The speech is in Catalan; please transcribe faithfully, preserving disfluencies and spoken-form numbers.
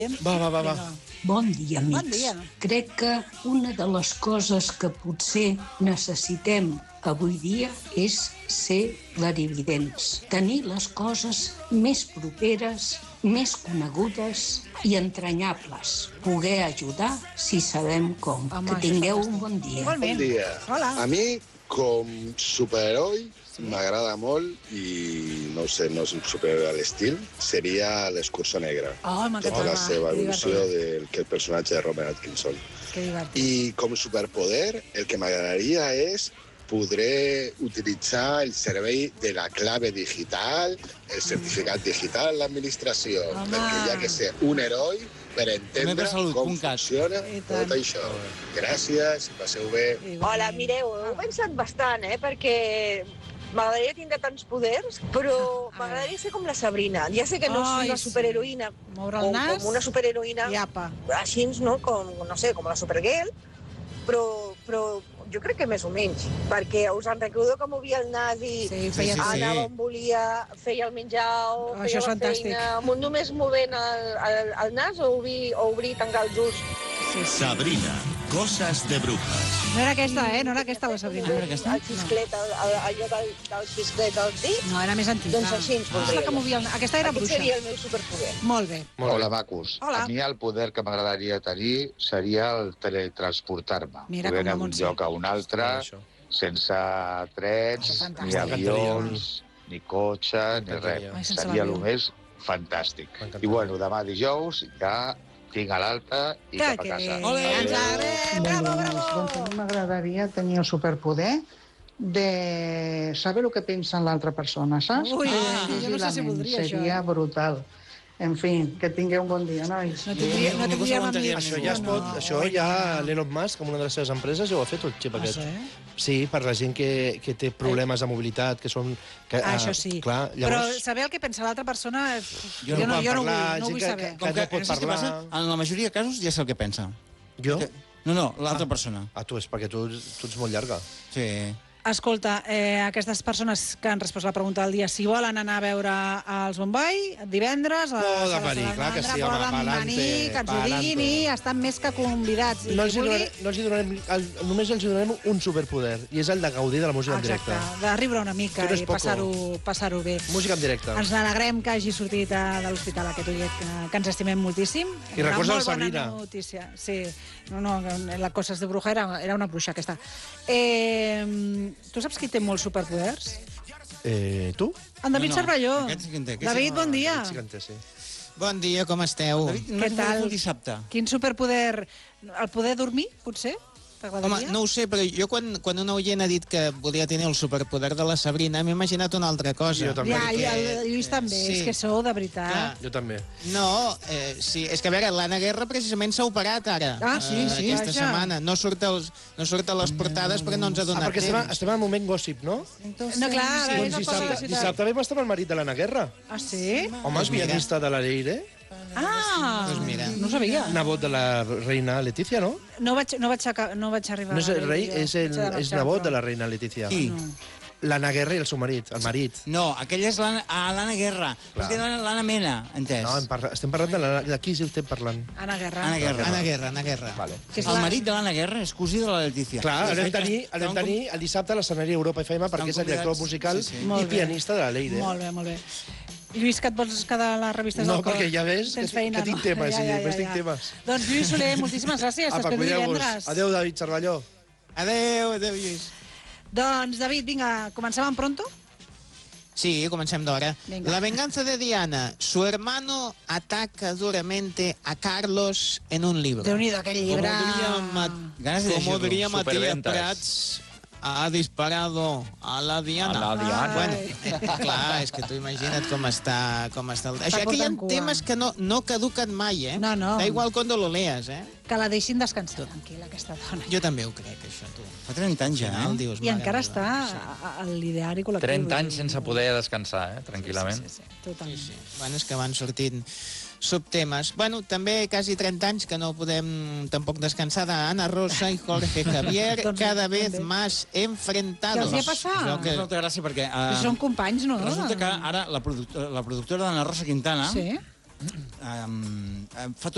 Va, va, va, va. Bon dia, amics. Bon dia. Crec que una de les coses que potser necessitem avui dia és ser clarividents. Tenir les coses més properes, més conegudes i entranyables. Poder ajudar si sabem com. Home, que tingueu un bon dia. Igualment. Bon dia. Hola. A mi, com superheroi, m'agrada molt i, no sé, no és un superheroi a l'estil, seria l'Escurçó Negre. Oh, m'encanta. Tota la seva Que evolució divertit. del personatge de Robert Atkinson. Que divertit. I com superpoder, el que m'agradaria és poder utilitzar el servei de la clave digital, el certificat digital a l'administració, Home. perquè hi ha que ser un heroi per entendre per salut com punt cat. funciona I tant. tot això. Gràcies, passeu bé. Igualment. Hola, mireu, ho he pensat bastant, eh, perquè m'agradaria tindre tants poders, però A m'agradaria ser com la Sabrina. Ja sé que no Ai, és una sí. superheroïna, Moure o el nas com una superheroïna i apa. així, no? Com, no sé, com la Supergirl, però, però jo crec que més o menys, perquè us en recordo que movia el nas i Sí, feia... sí, sí. anava on volia, feia el menjar, o Això feia és la fantàstic. feina, amb només movent el, el, el nas o obrir, o obrir i tancar els ulls. Sí, sí. Sabrina, cosas de brujas. No era aquesta, eh? No era aquesta la Sabrina. No era aquesta? El xisclet, el, el, allò del, del xisclet dels dits, No, era més antiga. doncs així ens Aquesta voldria. que movia el... Aquesta era Aquest bruixa. seria el meu superpoder. Molt bé. Molt Hola, bé. macos. Hola. A mi el poder que m'agradaria tenir seria el teletransportar-me. Mira Poder com la anar d'un Montse. lloc a un altre, Això. sense Això trens, és fantàstic. ni M'encantaria. avions, ni cotxe, ni M'encantaria. res. Ai, sense Seria el l'avió. més fantàstic. M'encantaria. I bueno, demà dijous ja tinc a l'alta i Que, cap a que casa. bé. Ole. Ens agrada. Bravo, bravo. Doncs a mi m'agradaria tenir el superpoder de saber el que pensa l'altra persona, saps? Ui, Ah, jo no sé si voldria això. Seria brutal. En fi, que tingueu un bon dia, nois. No tindria, no Ningú tindríem s'aguantaria amics. Això ja es pot, No, això oi, ja no. l'Elon Musk, amb una de les seves empreses, ja ho ha fet, el xip Ah, aquest. sí? Sí, per la gent que, que té problemes de mobilitat, que són... Que, Ah, ah, això sí. Clar, Però llavors... saber el que pensa l'altra persona... eh, Jo Jo no no, jo no, parlar, vull, no gent vull que- saber. que- Com que, no pot no saps què parlar. passa? En la majoria de casos ja sé el que pensa. Jo? Que- No, no, l'altra persona. Ah, tu, és perquè tu, tu ets molt llarga. Sí. Escolta, eh, aquestes persones que han respost la pregunta del dia, si volen anar a veure els Bombay divendres... a No, la de sala venir, Sala clar que Mandra, sí, home, poden pa'lante, venir, que ens ho diguin pa'lante. i estan més que convidats. I No qui els, hi vulgui- donarem, no els hi donarem, el, només els hi donarem un superpoder, i és el de gaudir de la música en Exacte, directe. de riure una mica Que no és i poco. passar-ho passar bé. Música en directe. Ens n'alegrem que hagi sortit eh, de l'hospital aquest ullet, que, que ens estimem moltíssim. I Una recorda molt la bona Sabrina. notícia. Sí, no, no, la Coses de Bruja era, era una bruixa, aquesta. Eh, tu saps qui té molts superpoders? Eh, tu? En David No, no, Cervelló. aquest sí que en té, aquest David, sí. bon dia. Sí que en té, sí. Bon dia, com esteu? David, no Què és tal? el dissabte. Quin superpoder? El poder dormir, potser? Home, T'agradaria? no ho sé, però jo quan, quan un oient ha dit que volia tenir el superpoder de la Sabrina, m'he imaginat una altra cosa. Jo també. Ja, i el Perquè- Lluís també, Sí. és que sou de veritat. Clar. Jo també. No, eh, sí, és que a veure, l'Anna Guerra precisament s'ha operat ara. Ah, sí, eh, sí, Aquesta vaja. setmana. No surt, els, no surt a les portades perquè no ens ha Ah, donat perquè estem, temps. estem en un moment gossip, no? No, clar, Sí, és Doncs una dissabte, publicitat. dissabte vam estar amb el marit de l'Anna Guerra. Ah, sí? Home, és mira. pianista de la Leire, Ah, Doncs mira. no ho sabia. nebot de la reina Letícia, no? No vaig, no vaig, aca- no vaig arribar No és a el rei, jo. és, el, Vaig haver de és marxar, nebot però- de la reina Letícia. Qui? No. L'Anna Guerra i el seu marit, el marit. No, aquella és l'Anna ah, l'Anna Guerra. Clar. És que l'Anna l'Anna Mena, entès? No, em parla, estem parlant de, la, de qui estem parlant. Anna Guerra. Anna Guerra. Anna Guerra, Anna Guerra. Vale. Que és El la- marit de l'Anna Guerra és cosí de la Letícia. Clar, el vam I tenir, el vam estaven tenir el dissabte a l'escenari Europa F M perquè és el director convidats. musical Sí, sí. Molt i bé. pianista de la Leire. Molt bé, molt bé. Lluís, que et vols quedar a les revistes No, del cor? perquè ja ves Tens que- feina, que tinc no? temes, i després tinc temes. Doncs Lluís Soler, moltíssimes gràcies. Apa, T'espero cuideu-vos. divendres. Adéu, David Cervelló. Adéu, adéu, Lluís. Doncs, David, vinga, comencem en pronto? Sí, comencem d'hora. Venga. La venganza de Diana. Su hermano ataca duramente a Carlos en un libro. Déu-n'hi-do, aquell llibre. Como diría, Ma- Ganes de como llegir-lo. diría Matías Superventas. Prats, ha disparado a la Diana. A la Diana. Bueno, clar, és que tu imagina't com està, com està el... Això que hi ha portant cua. temes que no, no caduquen mai, eh? No, no. Da igual quan lo leas, eh? Que la deixin descansar tranquil·la, aquesta dona. Jo també ho crec, això, tu. Fa trenta anys ja, Al final eh? dius, I mare encara meva, està sí. a- a l'ideari col·lectiu. trenta anys vull dir, sense no. poder descansar, eh? tranquil·lament. Sí, sí, sí, totalment. Sí, sí. Bueno, és que van sortint subtemes. Bueno, també quasi trenta anys que no podem tampoc descansar d'Anna Rosa i Jorge Javier, Doncs cada vez també. más enfrentados. Què els hi ha passat? Jo que... Fa molta gràcia perquè... Però Uh, són companys, no? resulta que ara la, produc la productora d'Anna Rosa Quintana Sí. um, fa tot